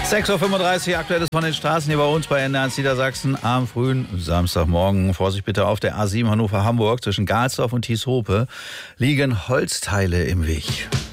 6.35 Uhr, Aktuelles von den Straßen hier bei uns bei NDR Niedersachsen am frühen Samstagmorgen. Vorsicht bitte auf der A7 Hannover-Hamburg zwischen Gahlsdorf und Thieshope liegen Holzteile im Weg.